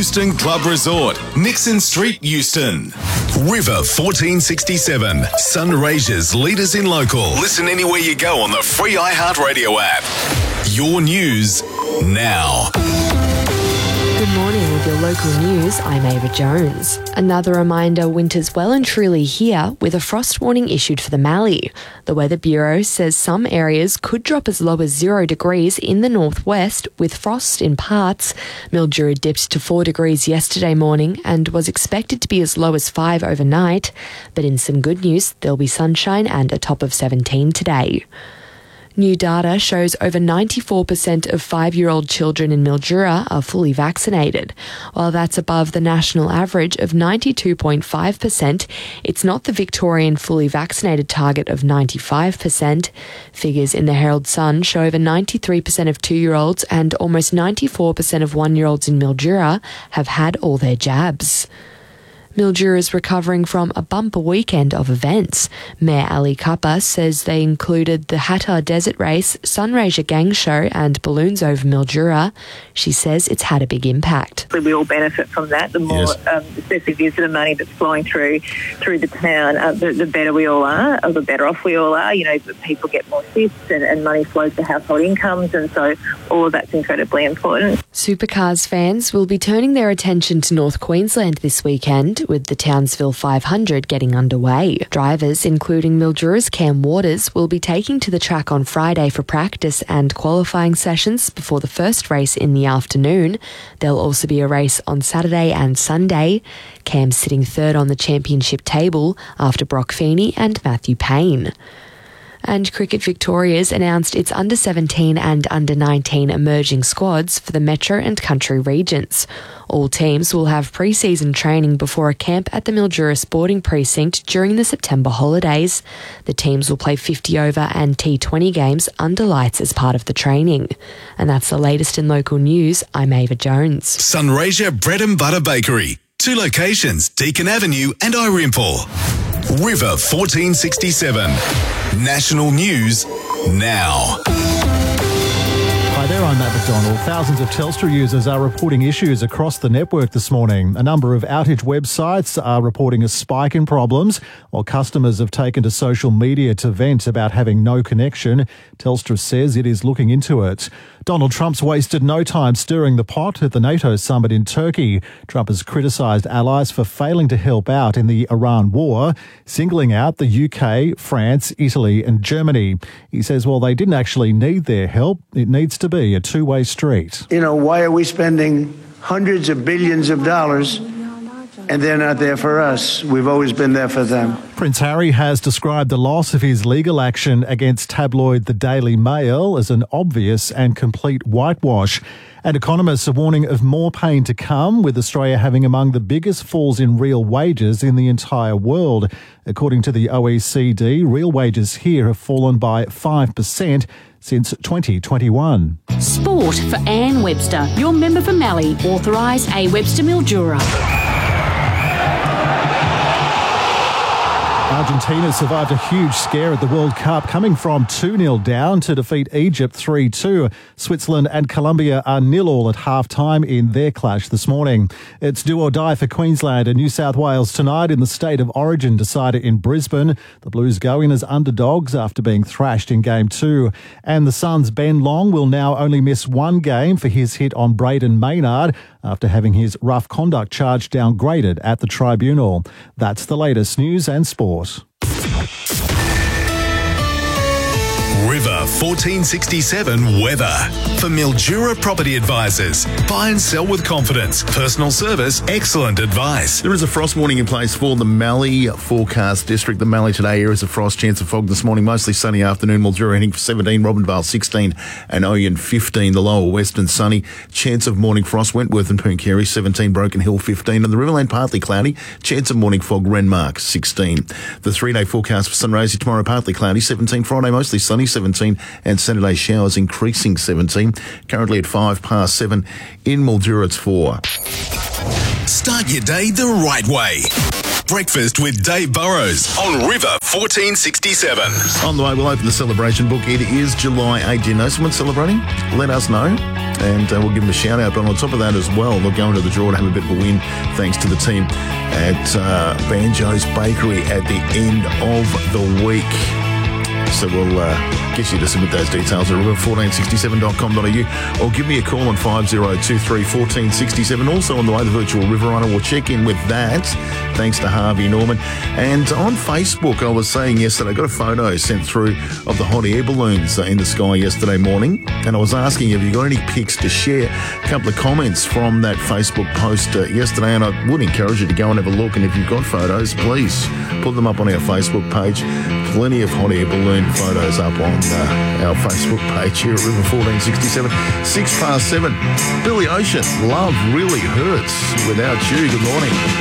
Euston Club Resort, Nixon Street, Euston. River 1467, Sunraysia's leaders in local. Listen anywhere you go on the free iHeartRadio app. Your news now. Good morning with your local news. I'm Ava Jones. Another reminder, winter's well and truly here with a frost warning issued for the Mallee. The Weather Bureau says some areas could drop as low as 0 degrees in the northwest with frost in parts. Mildura dipped to 4 degrees yesterday morning and was expected to be as low as 5 overnight. But in some good news, there'll be sunshine and a top of 17 today. New data shows over 94% of 5-year-old children in Mildura are fully vaccinated. While that's above the national average of 92.5%, it's not the Victorian fully vaccinated target of 95%. Figures in the Herald Sun show over 93% of 2-year-olds and almost 94% of 1-year-olds in Mildura have had all their jabs. Mildura is recovering from a bumper weekend of events. Mayor Ali Kappa says they included the Hattah Desert Race, Sunraysia Gang Show and balloons over Mildura. She says it's had a big impact. We all benefit from that. The more especially visitor money that's flowing through the town, the better we all are, or the better off we all are. You know, people get more shifts and money flows to household incomes, and so all of that's incredibly important. Supercars fans will be turning their attention to North Queensland this weekend, with the Townsville 500 getting underway. Drivers, including Mildura's Cam Waters, will be taking to the track on Friday for practice and qualifying sessions before the first race in the afternoon. There'll also be a race on Saturday and Sunday. Cam's sitting third on the championship table after Brock Feeney and Matthew Payne. And Cricket Victoria's announced its under-17 and under-19 emerging squads for the Metro and Country regions. All teams will have pre-season training before a camp at the Mildura Sporting Precinct during the September holidays. The teams will play 50-over and T20 games under lights as part of the training. And that's the latest in local news. I'm Ava Jones. Sunraysia Bread and Butter Bakery. 2 locations, Deakin Avenue and Irimple. River 1467. National News Now. Hi there, I'm Matt McDonald. Thousands of Telstra users are reporting issues across the network this morning. A number of outage websites are reporting a spike in problems, while customers have taken to social media to vent about having no connection. Telstra says it is looking into it. Donald Trump's wasted no time stirring the pot at the NATO summit in Turkey. Trump has criticised allies for failing to help out in the Iran war, singling out the UK, France, Italy and Germany. He says, well, they didn't actually need their help. It needs to be a two-way street. You know, why are we spending hundreds of billions of dollars and they're not there for us? We've always been there for them. Prince Harry has described the loss of his legal action against tabloid The Daily Mail as an obvious and complete whitewash. And economists are warning of more pain to come, with Australia having among the biggest falls in real wages in the entire world. According to the OECD, real wages here have fallen by 5% since 2021. Sport for Anne Webster, your member for Mallee, authorised A. Webster Mildura. Argentina survived a huge scare at the World Cup, coming from 2-0 down to defeat Egypt 3-2. Switzerland and Colombia are 0-0 at half-time in their clash this morning. It's do or die for Queensland and New South Wales tonight in the State of Origin decider in Brisbane. The Blues go in as underdogs after being thrashed in Game 2. And the Suns' Ben Long will now only miss one game for his hit on Braden Maynard after having his rough conduct charge downgraded at the tribunal. That's the latest news and sport. River 1467 weather. For Mildura Property Advisors. Buy and sell with confidence. Personal service, excellent advice. There is a frost warning in place for the Mallee forecast district. The Mallee today areas of frost, chance of fog this morning, mostly sunny afternoon. Mildura heading for 17, Robinvale 16 and Oyen 15. The lower western sunny, chance of morning frost, Wentworth and Pooncarie 17, Broken Hill 15 and the Riverland partly cloudy, chance of morning fog, Renmark 16. The 3-day forecast for Sunraysia tomorrow partly cloudy, 17, Friday mostly sunny 17 and Saturday showers increasing 17. Currently at 7:05 in Mildura it's 4. Start your day the right way. Breakfast with Dave Burrows on River 1467. On the way, we'll open the celebration book. It is July 8. Do you know someone celebrating? Let us know, and we'll give them a shout out. But on top of that as well, they'll go into the draw to have a bit of a win thanks to the team at Banjo's Bakery at the end of the week. So we'll get you to submit those details at river1467.com.au or give me a call on 5023 1467. Also on the way, the virtual River Runner. We'll check in with that. Thanks to Harvey Norman. And on Facebook, I was saying yesterday, I got a photo sent through of the hot air balloons in the sky yesterday morning. And I was asking, have you got any pics to share? A couple of comments from that Facebook post yesterday. And I would encourage you to go and have a look. And if you've got photos, please put them up on our Facebook page. Plenty of hot air balloon photos up on our Facebook page here at River 1467. 7:06. Billy Ocean, Love Really Hurts Without You. Good morning.